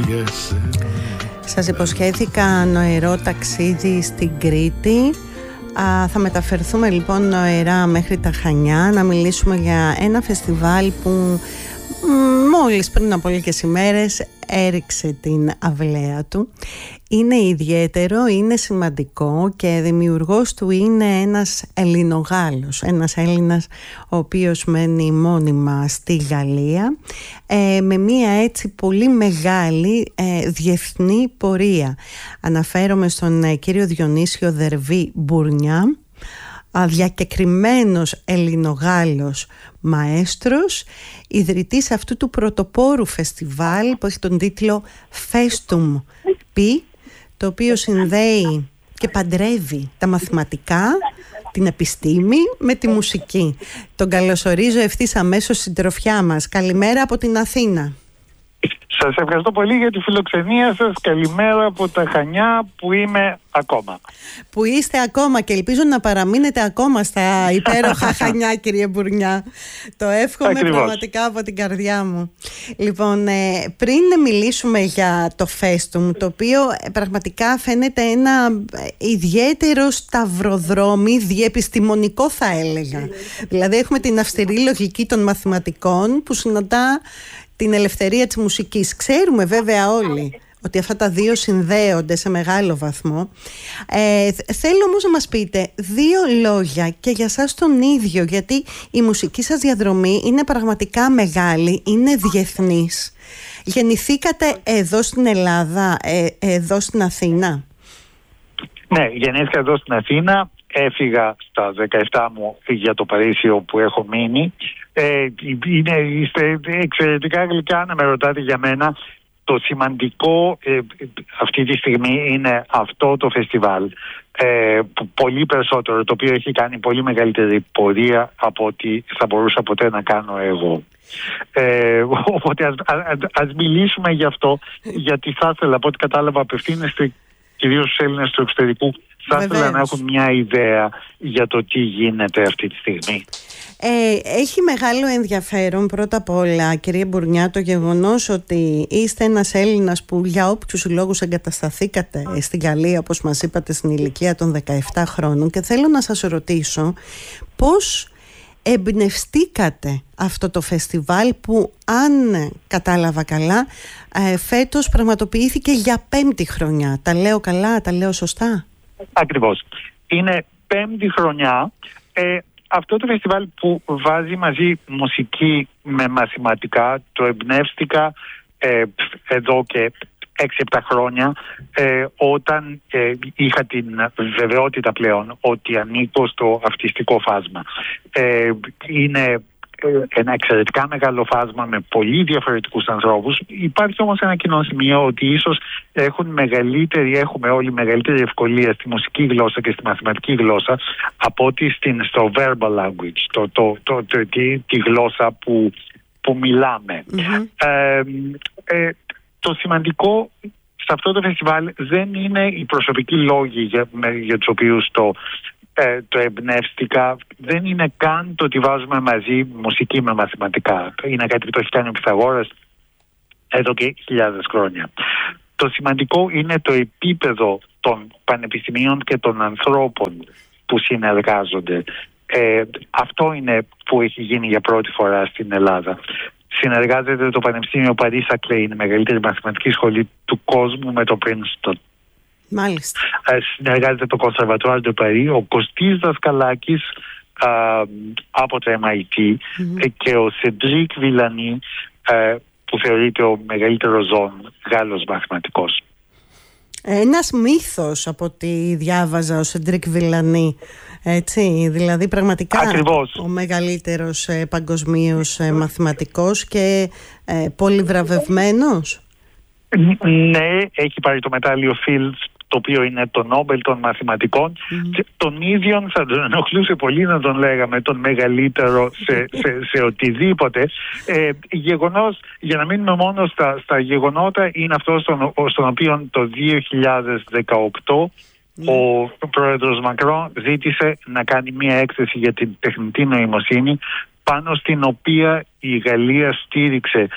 Σας υποσχέθηκα νοερό ταξίδι στην Κρήτη. Θα μεταφερθούμε λοιπόν νοερά μέχρι τα Χανιά, να μιλήσουμε για ένα φεστιβάλ που μόλις πριν από λίγες ημέρες έριξε την αυλαία του. Είναι ιδιαίτερο, είναι σημαντικό και δημιουργός του είναι ένας Ελληνογάλος, ένας Έλληνας ο οποίος μένει μόνιμα στη Γαλλία, με μία έτσι πολύ μεγάλη διεθνή πορεία. Αναφέρομαι στον κύριο Διονύσιο Δερβή Μπουρνιά, διακεκριμένος Ελληνογάλος μαέστρος, ιδρυτής αυτού του πρωτοπόρου φεστιβάλ που έχει τον τίτλο Festum Pi, το οποίο συνδέει και παντρεύει τα μαθηματικά, την επιστήμη με τη μουσική. Τον καλωσορίζω ευθύς αμέσως στην τροφιά μας. Καλημέρα από την Αθήνα. Σας ευχαριστώ πολύ για τη φιλοξενία σας. Καλημέρα από τα Χανιά που είμαι ακόμα. Που είστε ακόμα και ελπίζω να παραμείνετε ακόμα στα υπέροχα Χανιά, κύριε Μπουρνιά. Το εύχομαι πραγματικά από την καρδιά μου. Λοιπόν, πριν μιλήσουμε για το Festum, το οποίο πραγματικά φαίνεται ένα ιδιαίτερο σταυροδρόμι διεπιστημονικό, θα έλεγα. Δηλαδή έχουμε την αυστηρή λογική των μαθηματικών που συναντά την ελευθερία της μουσικής. Ξέρουμε βέβαια όλοι ότι αυτά τα δύο συνδέονται σε μεγάλο βαθμό. Θέλω όμως να μας πείτε δύο λόγια και για σας τον ίδιο, γιατί η μουσική σας διαδρομή είναι πραγματικά μεγάλη, είναι διεθνής. Γεννηθήκατε εδώ στην Ελλάδα, εδώ στην Αθήνα? Ναι, γεννήθηκα εδώ στην Αθήνα. Έφυγα στα 17 μου για το Παρίσι όπου έχω μείνει. Είστε εξαιρετικά γλυκά να με ρωτάτε για μένα. Το σημαντικό αυτή τη στιγμή είναι αυτό το φεστιβάλ, πολύ περισσότερο, το οποίο έχει κάνει πολύ μεγαλύτερη πορεία από ό,τι θα μπορούσα ποτέ να κάνω εγώ. Οπότε ας μιλήσουμε γι' αυτό, γιατί θα ήθελα, από ό,τι κατάλαβα, απευθύνεστε κυρίως στους Έλληνες του εξωτερικού. Θα ήθελα να έχουν μια ιδέα για το τι γίνεται αυτή τη στιγμή. Έχει μεγάλο ενδιαφέρον πρώτα απ' όλα, κύριε Μπουρνιά, το γεγονός ότι είστε ένας Έλληνας που για όποιους λόγους εγκατασταθήκατε στην Γαλλία, όπως μας είπατε, στην ηλικία των 17 χρόνων, και θέλω να σας ρωτήσω πώς εμπνευστήκατε αυτό το φεστιβάλ που, αν κατάλαβα καλά, φέτος πραγματοποιήθηκε για 5η χρονιά. Τα λέω καλά, τα λέω σωστά? Ακριβώς. Είναι 5η χρονιά. Αυτό το φεστιβάλ που βάζει μαζί μουσική με μαθηματικά, το εμπνεύστηκα εδώ και 6-7 χρόνια, όταν είχα την βεβαιότητα πλέον ότι ανήκω στο αυτιστικό φάσμα. Είναι ένα εξαιρετικά μεγάλο φάσμα με πολύ διαφορετικούς ανθρώπους. Υπάρχει όμως ένα κοινό σημείο, ότι ίσως έχουμε όλοι μεγαλύτερη ευκολία στη μουσική γλώσσα και στη μαθηματική γλώσσα από ότι στο verbal language, τη γλώσσα που μιλάμε. Το σημαντικό σε αυτό το φεστιβάλ δεν είναι οι προσωπικοί λόγοι για τους οποίους το εμπνεύστηκα, δεν είναι καν το ότι βάζουμε μαζί μουσική με μαθηματικά. Είναι κάτι που το έχει κάνει ο Πυθαγόρας εδώ και χιλιάδες χρόνια. Το σημαντικό είναι το επίπεδο των πανεπιστημίων και των ανθρώπων που συνεργάζονται. Αυτό είναι που έχει γίνει για πρώτη φορά στην Ελλάδα. Συνεργάζεται το Πανεπιστήμιο Paris-Saclay, είναι η μεγαλύτερη μαθηματική σχολή του κόσμου, με το Princeton. Μάλιστα. Συνεργάζεται το Conservatoire de Paris, ο Κωστής Δασκαλάκης από το MIT και ο Cédric Villani, που θεωρείται ο μεγαλύτερος ζώων Γάλλος μαθηματικός. Ένας μύθος από ό,τι διάβαζα, ο Cédric Villani, έτσι, δηλαδή πραγματικά ακριβώς ο μεγαλύτερος παγκοσμίως μαθηματικός και πολύ βραβευμένος. Ναι, έχει πάρει το μετάλλιο Fields, το οποίο είναι το Νόμπελ των μαθηματικών. Τον ίδιον θα τον ενοχλούσε πολύ να τον λέγαμε τον μεγαλύτερο σε οτιδήποτε. Γεγονός, για να μείνουμε μόνο στα γεγονότα, είναι αυτό στον οποίο το 2018 ο πρόεδρος Μακρόν ζήτησε να κάνει μια έκθεση για την τεχνητή νοημοσύνη, πάνω στην οποία η Γαλλία στήριξε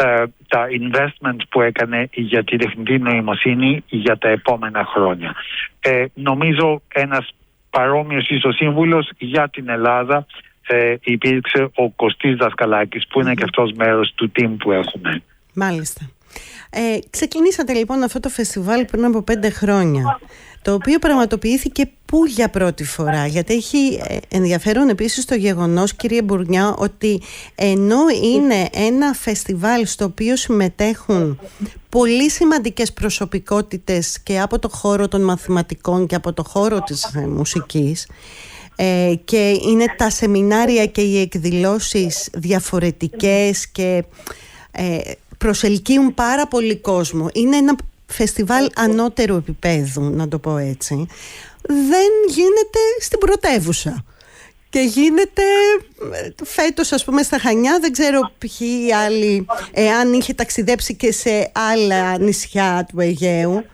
τα investments που έκανε για τη τεχνητή νοημοσύνη για τα επόμενα χρόνια. Νομίζω ένας παρόμοιος ίσως σύμβουλος για την Ελλάδα υπήρξε ο Κωστής Δασκαλάκης, που είναι και αυτός μέρος του team που έχουμε. Μάλιστα. Ξεκινήσατε λοιπόν αυτό το φεστιβάλ πριν από 5 χρόνια, το οποίο πραγματοποιήθηκε πού για πρώτη φορά? Γιατί έχει ενδιαφέρον επίσης το γεγονός, κύριε Μπουρνιά, ότι ενώ είναι ένα φεστιβάλ στο οποίο συμμετέχουν πολύ σημαντικές προσωπικότητες και από το χώρο των μαθηματικών και από το χώρο της μουσικής, και είναι τα σεμινάρια και οι εκδηλώσεις διαφορετικές και προσελκύουν πάρα πολύ κόσμο, είναι ένα φεστιβάλ ανώτερου επίπεδου, να το πω έτσι, δεν γίνεται στην πρωτεύουσα και γίνεται φέτος, ας πούμε, στα Χανιά. Δεν ξέρω ποιοι άλλοι, εάν είχε ταξιδέψει και σε άλλα νησιά του Αιγαίου.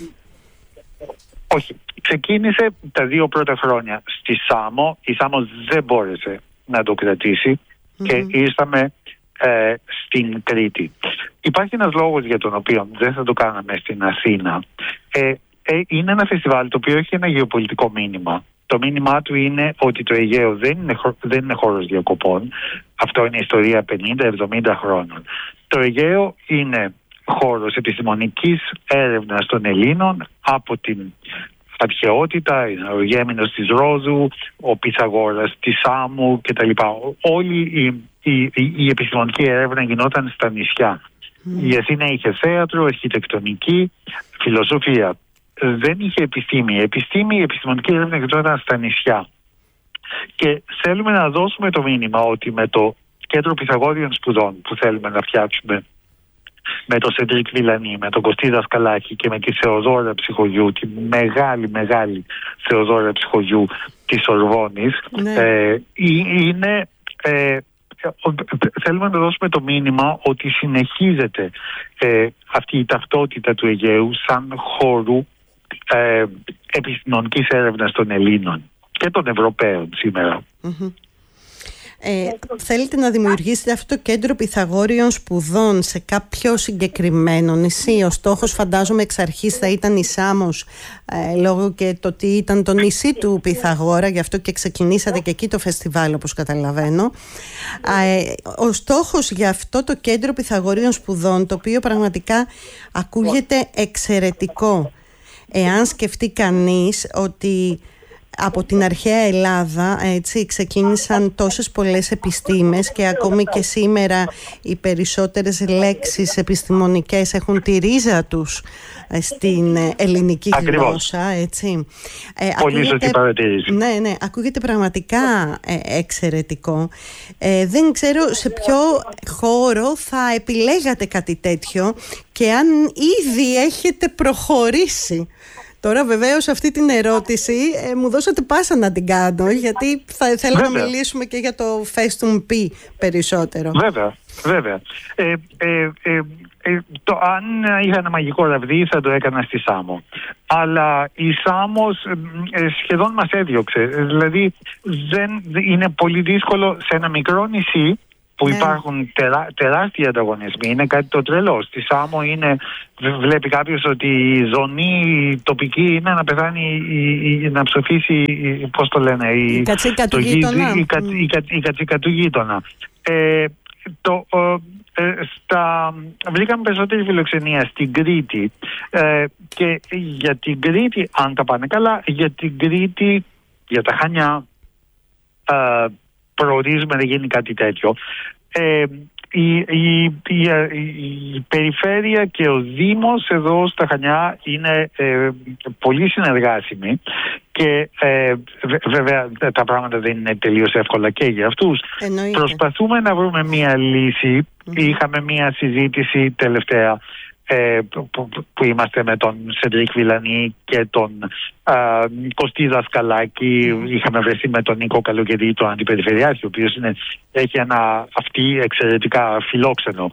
Όχι, ξεκίνησε τα 2 πρώτα χρόνια στη Σάμο. Η Σάμο δεν μπόρεσε να το κρατήσει και ήρθαμε στην Κρήτη. Υπάρχει ένας λόγος για τον οποίο δεν θα το κάναμε στην Αθήνα. Είναι ένα φεστιβάλ το οποίο έχει ένα γεωπολιτικό μήνυμα. Το μήνυμά του είναι ότι το Αιγαίο δεν είναι χώρος διακοπών. Αυτό είναι ιστορία 50-70 χρόνων. Το Αιγαίο είναι χώρος επιστημονικής έρευνας των Ελλήνων από την αρχαιότητα, ο Γέμινος της Ρόδου, ο Πυθαγόρας της Σάμου κτλ. Όλη η επιστημονική έρευνα γινόταν στα νησιά. Η Αθήνα είχε θέατρο, αρχιτεκτονική, φιλοσοφία. Δεν είχε επιστήμη. Η επιστημονική έρευνα γινόταν στα νησιά. Και θέλουμε να δώσουμε το μήνυμα ότι με το Κέντρο Πυθαγόριων Σπουδών που θέλουμε να φτιάξουμε, με τον Σεντρίκ Βιλανή, με τον Κωστή Δασκαλάκη και με τη Θεοδόρα Ψυχογιού, τη μεγάλη Θεοδόρα Ψυχογιού της Σορβόνης, θέλουμε να δώσουμε το μήνυμα ότι συνεχίζεται αυτή η ταυτότητα του Αιγαίου σαν χώρου επιστημονικής έρευνας των Ελλήνων και των Ευρωπαίων σήμερα. Θέλετε να δημιουργήσετε αυτό το Κέντρο Πυθαγόριων Σπουδών σε κάποιο συγκεκριμένο νησί? Ο στόχος, φαντάζομαι, εξ αρχής θα ήταν η Σάμος, λόγω και το ότι ήταν το νησί του Πυθαγόρα, γι' αυτό και ξεκινήσατε και εκεί το φεστιβάλ, όπως καταλαβαίνω. Ο στόχος για αυτό το Κέντρο Πυθαγόριων Σπουδών, το οποίο πραγματικά ακούγεται εξαιρετικό, εάν σκεφτεί κανείς ότι από την αρχαία Ελλάδα, έτσι, ξεκίνησαν τόσες πολλές επιστήμες και ακόμη και σήμερα οι περισσότερες λέξεις επιστημονικές έχουν τη ρίζα τους στην ελληνική γλώσσα, έτσι. Πολύ σωστή παρατήρηση. Ναι, ακούγεται πραγματικά εξαιρετικό. Δεν ξέρω σε ποιο χώρο θα επιλέγατε κάτι τέτοιο και αν ήδη έχετε προχωρήσει. Τώρα βεβαίως αυτή την ερώτηση μου δώσατε πάσα να την κάνω, γιατί θέλω να μιλήσουμε και για το Festum P περισσότερο. Βέβαια. Αν είχα ένα μαγικό ραβδί θα το έκανα στη Σάμο. Αλλά η Σάμος σχεδόν μας έδιωξε. Δηλαδή είναι πολύ δύσκολο σε ένα μικρό νησί που υπάρχουν τεράστιοι ανταγωνισμοί. Είναι κάτι το τρελό. Στη Σάμο βλέπει κάποιος ότι η ζωνή τοπική είναι να πεθάνει, να ψοφήσει, πώς το λένε, η κατσίκα του γείτονα. Βρήκαμε περισσότερη φιλοξενία στην Κρήτη, και για την Κρήτη, αν τα πάνε καλά, για την Κρήτη, για τα Χανιά, προορίζουμε να γίνει κάτι τέτοιο. Η περιφέρεια και ο Δήμος εδώ στα Χανιά είναι πολύ συνεργάσιμοι και βέβαια τα πράγματα δεν είναι τελείως εύκολα και για αυτούς. Εννοείται. Προσπαθούμε να βρούμε μία λύση. Είχαμε μία συζήτηση τελευταία που είμαστε με τον Σεντρίκ Βιλανή και τον Κωστή Δασκαλάκη. Είχαμε βρεθεί με τον Νίκο Καλογερή, τον Αντιπεριφερειάρχη, ο οποίος έχει ένα αυτή εξαιρετικά φιλόξενο.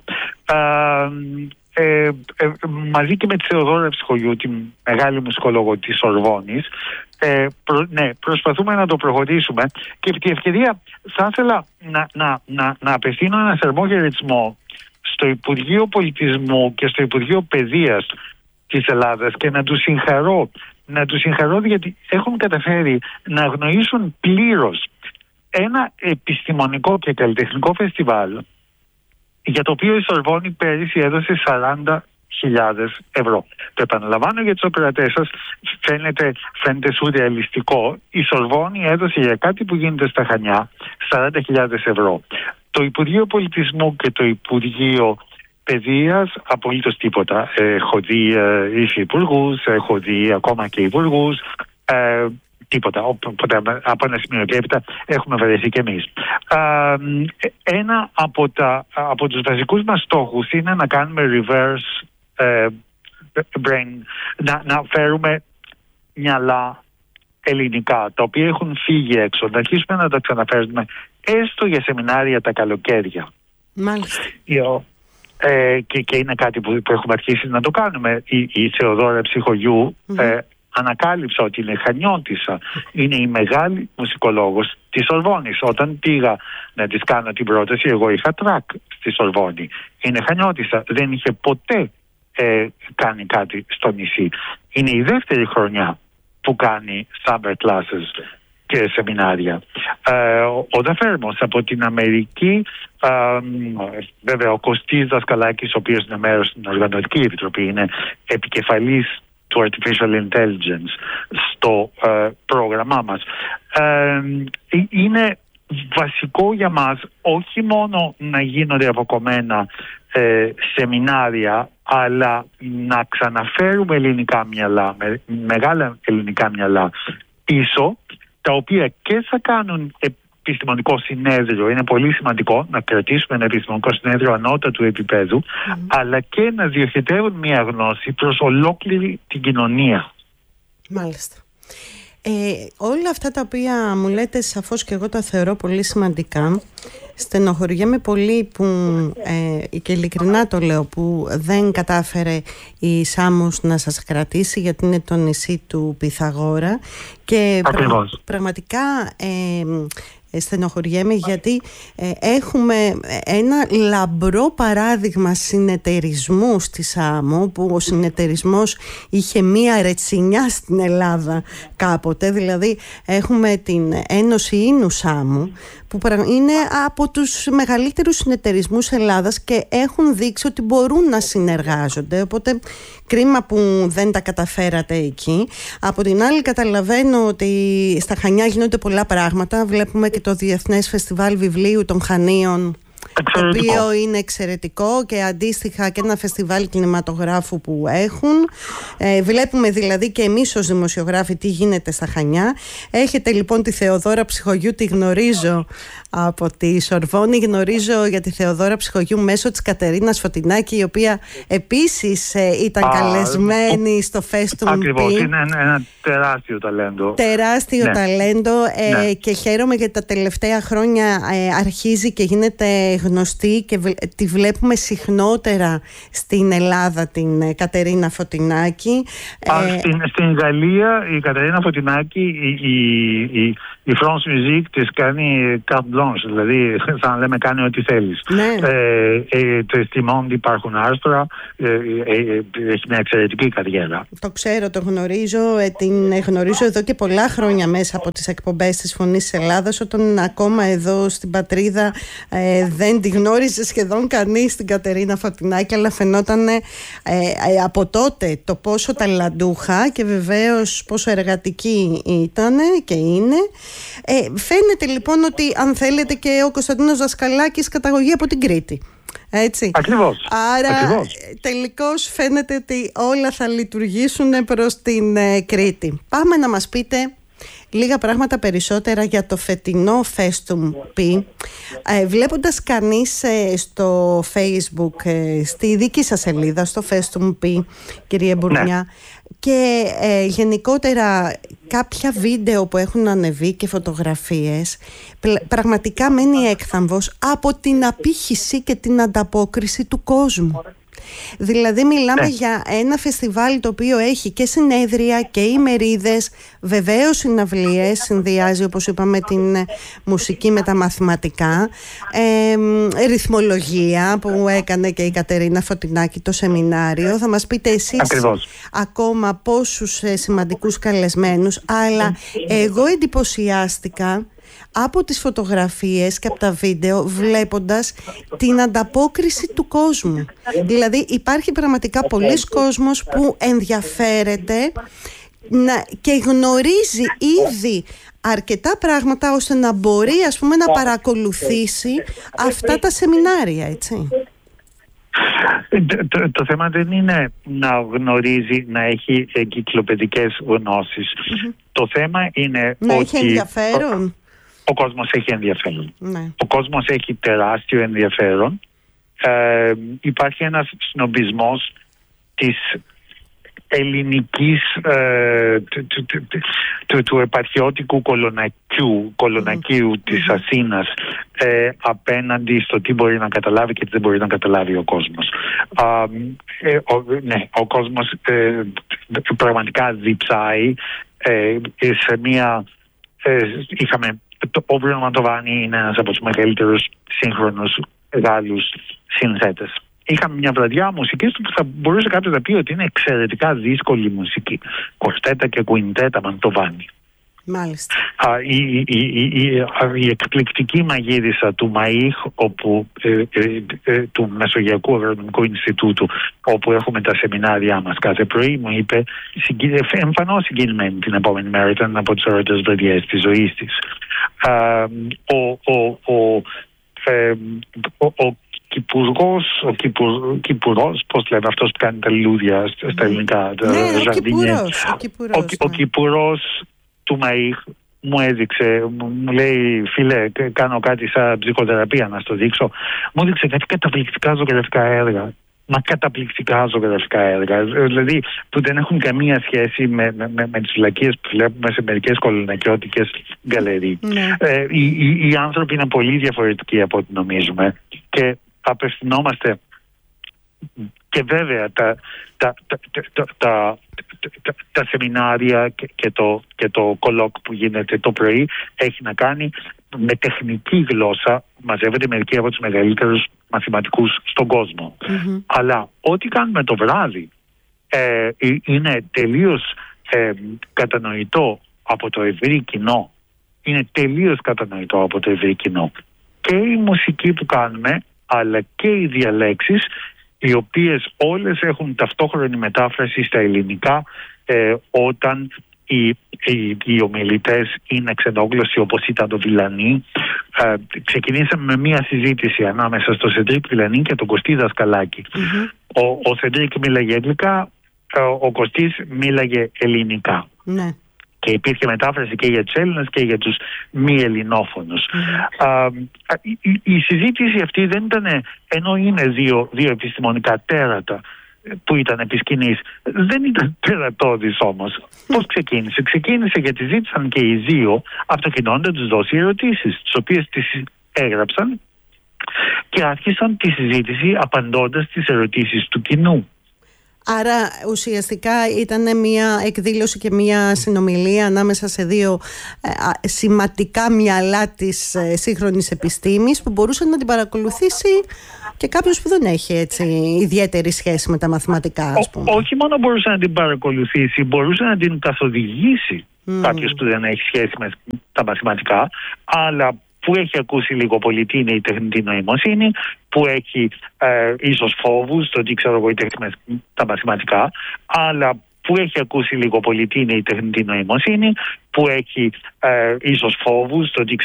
Μαζί και με τη Θεοδόρα Ψυχογιού, τη μεγάλη μουσικολόγο της Σορβόνης, προσπαθούμε να το προχωρήσουμε. Και επί τη ευκαιρία θα ήθελα να απευθύνω ένα θερμό χαιρετισμό στο Υπουργείο Πολιτισμού και στο Υπουργείο Παιδείας της Ελλάδας και να τους συγχαρώ γιατί έχουν καταφέρει να αγνοήσουν πλήρως ένα επιστημονικό και καλλιτεχνικό φεστιβάλ για το οποίο η Σορβόνη πέρυσι έδωσε 40.000 ευρώ. Το επαναλαμβάνω για τους οπερατές σας, φαίνεται σουρεαλιστικό. Η Σορβόνη έδωσε για κάτι που γίνεται στα Χανιά 40.000 ευρώ. Το Υπουργείο Πολιτισμού και το Υπουργείο Παιδείας απολύτως τίποτα. Έχω δει υφυπουργούς, έχω δει ακόμα και υπουργούς, τίποτα. Οπότε από ένα σημείο και έπειτα έχουμε βαρεθεί κι εμείς. Ένα από τους βασικούς μας στόχους είναι να κάνουμε reverse brain, να φέρουμε μυαλά ελληνικά, τα οποία έχουν φύγει έξω, να αρχίσουμε να τα ξαναφέρουμε έστω για σεμινάρια τα καλοκαίρια. Μάλιστα. Και είναι κάτι που έχουμε αρχίσει να το κάνουμε. Η Θεοδόρα Ψυχογιού ανακάλυψα ότι είναι Χανιώτισσα. Είναι η μεγάλη μουσικολόγος της Σορβόνης. Όταν πήγα να της κάνω την πρόταση, εγώ είχα τρακ στη Σορβόνη. Είναι Χανιώτισσα. Δεν είχε ποτέ κάνει κάτι στο νησί. Είναι η δεύτερη χρονιά που κάνει summer classes και σεμινάρια. Ο Δαφέρμος από την Αμερική, βέβαια ο Κωστής Δασκαλάκης, ο οποίος είναι μέρος στην Οργανωτική Επιτροπή, είναι επικεφαλής του Artificial Intelligence στο πρόγραμμά μας. Είναι βασικό για μας όχι μόνο να γίνονται αποκομμένα σεμινάρια, αλλά να ξαναφέρουμε ελληνικά μυαλά, μεγάλα ελληνικά μυαλά πίσω, τα οποία και θα κάνουν επιστημονικό συνέδριο. Είναι πολύ σημαντικό να κρατήσουμε ένα επιστημονικό συνέδριο ανώτατου επίπεδου, αλλά και να διοχετεύουν μια γνώση προς ολόκληρη την κοινωνία. Μάλιστα. Όλα αυτά τα οποία μου λέτε, σαφώς και εγώ τα θεωρώ πολύ σημαντικά. Στενοχωριέμαι πολύ που, και ειλικρινά το λέω, που δεν κατάφερε η Σάμος να σας κρατήσει, γιατί είναι το νησί του Πυθαγόρα και πραγματικά στενοχωριέμαι, γιατί έχουμε ένα λαμπρό παράδειγμα συνεταιρισμού στη Σάμο, που ο συνεταιρισμός είχε μία ρετσινιά στην Ελλάδα κάποτε. Δηλαδή έχουμε την Ένωση Ίνου Σάμου, που είναι από τους μεγαλύτερους συνεταιρισμούς Ελλάδας και έχουν δείξει ότι μπορούν να συνεργάζονται, οπότε κρίμα που δεν τα καταφέρατε εκεί. Από την άλλη καταλαβαίνω ότι στα Χανιά γίνονται πολλά πράγματα. Βλέπουμε και το Διεθνές Φεστιβάλ Βιβλίου των Χανίων, το οποίο είναι εξαιρετικό, και αντίστοιχα και ένα φεστιβάλ κινηματογράφου που έχουν. Βλέπουμε δηλαδή και εμείς ως δημοσιογράφοι τι γίνεται στα Χανιά. Έχετε λοιπόν τη Θεοδόρα Ψυχογιού, τη γνωρίζω από τη Σορβόνη, γνωρίζω για τη Θεοδόρα Ψυχογιού μέσω της Κατερίνας Φωτεινάκη, η οποία επίσης ήταν καλεσμένη στο Festum. Ακριβώς, είναι ένα τεράστιο ταλέντο. Τεράστιο ταλέντο, και χαίρομαι γιατί τα τελευταία χρόνια αρχίζει και γίνεται γνωστή και τη βλέπουμε συχνότερα στην Ελλάδα, την Κατερίνα Φωτεινάκη. Στην Γαλλία η Κατερίνα Φωτεινάκη, η France Musique της κάνει carte blanche, δηλαδή σαν να λέμε κάνει ό,τι θέλεις. Στη Monde υπάρχουν άρθρα, έχει μια εξαιρετική καριέρα. Το ξέρω, το γνωρίζω, την γνωρίζω εδώ και πολλά χρόνια μέσα από τις εκπομπές της Φωνής της Ελλάδας, όταν ακόμα εδώ στην πατρίδα δεν τη γνώριζε σχεδόν κανείς την Κατερίνα Φωτεινάκη, αλλά φαινόταν από τότε το πόσο ταλαντούχα και βεβαίως πόσο εργατική ήταν και είναι. Φαίνεται λοιπόν ότι, αν θέλετε, και ο Κωνσταντίνος Δασκαλάκης καταγωγή από την Κρήτη. Έτσι. Ακριβώς. Άρα τελικώς φαίνεται ότι όλα θα λειτουργήσουν προς την Κρήτη. Πάμε να μας πείτε λίγα πράγματα περισσότερα για το φετινό Festum P. Βλέποντας κανείς στο Facebook, στη δική σας σελίδα, στο Festum P, κύριε Μπουρνιά, και γενικότερα κάποια βίντεο που έχουν ανεβεί και φωτογραφίες, πραγματικά μένει έκθαμβος από την απήχηση και την ανταπόκριση του κόσμου. Δηλαδή μιλάμε για ένα φεστιβάλ το οποίο έχει και συνέδρια και ημερίδες, βεβαίως συναυλίες, συνδυάζει όπως είπαμε την μουσική με τα μαθηματικά, ρυθμολογία που έκανε και η Κατερίνα Φωτεινάκη το σεμινάριο. Θα μας πείτε εσείς ακόμα πόσους σημαντικούς καλεσμένους, αλλά εγώ εντυπωσιάστηκα από τις φωτογραφίες και από τα βίντεο βλέποντας την ανταπόκριση του κόσμου. Δηλαδή υπάρχει πραγματικά πολλής κόσμος που ενδιαφέρεται και γνωρίζει ήδη αρκετά πράγματα ώστε να μπορεί να παρακολουθήσει αυτά τα σεμινάρια, έτσι. Το θέμα δεν είναι να γνωρίζει, να έχει εγκυκλοπαιδικές γνώσεις. Το θέμα είναι να ότι έχει ενδιαφέρον. Ο κόσμος έχει ενδιαφέρον. Ναι. Ο κόσμος έχει τεράστιο ενδιαφέρον. Υπάρχει ένας σνομπισμός της ελληνικής, του επαρχιώτικου κολονακίου της Αθήνας απέναντι στο τι μπορεί να καταλάβει και τι δεν μπορεί να καταλάβει ο κόσμος. Ο κόσμος πραγματικά διψάει σε μία... είχαμε... Ο Μπρούνο Μαντοβάνι είναι ένας από τους μεγαλύτερους σύγχρονους Γάλλους συνθέτες. Είχαμε μια βραδιά μουσικής του που θα μπορούσε κάποιος να πει ότι είναι εξαιρετικά δύσκολη μουσική. Κορτέτα και κουιντέτα Μαντοβάνι. Μάλιστα. Η εκπληκτική μαγείρισα του ΜΑΙΧ, του Μεσογειακού Αγρονομικού Ινστιτούτου, όπου έχουμε τα σεμινάρια μας κάθε πρωί, μου είπε εμφανώς συγκινημένη την επόμενη μέρα, ήταν από τις ωραίες βραδιές της ζωής της. Ο Κυπουρός, πώς λέμε, αυτός που κάνει τα λουλούδια στα ελληνικά. Ο Κυπουρός του ΜΑΙΧ μου έδειξε, μου λέει, φίλε, κάνω κάτι σαν ψυχοθεραπεία να στο δείξω. Μου έδειξε κάτι καταπληκτικά ζωγραφικά έργα. Μα καταπληκτικά ζωγραφικά έργα, δηλαδή που δεν έχουν καμία σχέση με τις φυλακίες που βλέπουμε σε μερικές κολονακιώτικες γκαλερί. Οι άνθρωποι είναι πολύ διαφορετικοί από ό,τι νομίζουμε και απευθυνόμαστε. Και βέβαια τα σεμινάρια και το κολόκ που γίνεται το πρωί έχει να κάνει με τεχνική γλώσσα. Μαζεύεται μερικοί από τους μεγαλύτερους μαθηματικούς στον κόσμο. Αλλά ό,τι κάνουμε το βράδυ είναι τελείως κατανοητό από το ευρύ κοινό. Είναι τελείως κατανοητό από το ευρύ κοινό. Και η μουσική που κάνουμε, αλλά και οι διαλέξεις, οι οποίες όλες έχουν ταυτόχρονη μετάφραση στα ελληνικά όταν οι ομιλητές είναι ξενόγλωσσοι, όπως ήταν το Βιλανί. Ξεκινήσαμε με μια συζήτηση ανάμεσα στο Σεντρίκ Βιλανί και τον Κωστή Δασκαλάκη. Ο Σεντρίκ μίλαγε αγγλικά, ο Κωστής μίλαγε ελληνικά. Και υπήρχε μετάφραση και για τους Έλληνες και για τους μη ελληνόφωνους. Η συζήτηση αυτή δεν ήταν, ενώ είναι δύο επιστημονικά τέρατα που ήταν επί σκηνής, δεν ήταν τερατώδης όμως. Πώς ξεκίνησε? Ξεκίνησε γιατί ζήτησαν και οι δύο από το κοινό να τους δώσει ερωτήσεις, τις οποίες τις έγραψαν και άρχισαν τη συζήτηση απαντώντας τις ερωτήσεις του κοινού. Άρα ουσιαστικά ήταν μια εκδήλωση και μια συνομιλία ανάμεσα σε δύο σημαντικά μυαλά της σύγχρονης επιστήμης που μπορούσε να την παρακολουθήσει και κάποιος που δεν έχει έτσι ιδιαίτερη σχέση με τα μαθηματικά, ας πούμε. Όχι μόνο μπορούσε να την παρακολουθήσει, μπορούσε να την καθοδηγήσει κάποιος που δεν έχει σχέση με τα μαθηματικά, αλλά που έχει ακούσει λίγο πολύ τι είναι η τεχνητή νοημοσύνη, που έχει ίσως φόβους στο τι ξέρω εγώ τα μαθηματικά, αλλά που έχει ακούσει λίγο πολύ τι είναι η τεχνητή νοημοσύνη, που έχει ίσως φόβους στο τι